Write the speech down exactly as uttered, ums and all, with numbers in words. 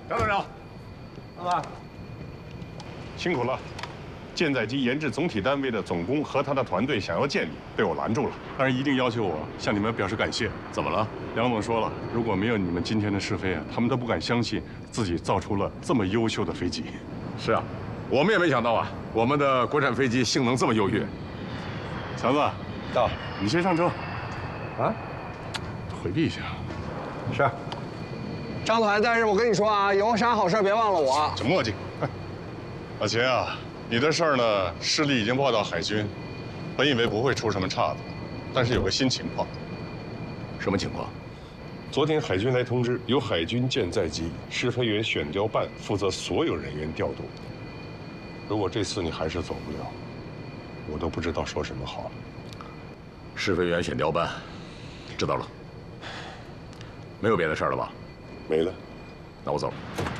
张队长， 啊， 辛苦了。舰载机研制总体单位的总工和他的团队想要见你，被我拦住了。但是一定要求我向你们表示感谢。 怎么了？ 梁总说了，如果没有你们今天的试飞啊，他们都不敢相信自己造出了这么优秀的飞机。 是啊，我们也没想到啊，我们的国产飞机性能这么优越。 强子， 到， 你先上车。 啊， 回避一下。 是。张团，但是我跟你说啊，有啥好事别忘了我。 这墨迹。老秦啊，你的事儿呢，市里已经报到海军，本以为不会出什么岔子，但是有个新情况。 什么情况？ 昨天海军来通知，由海军舰载机试飞员选调办负责所有人员调度。如果这次你还是走不了，我都不知道说什么好了。 试飞员选调办，知道了。没有别的事儿了吧？ 没了。 那我走了。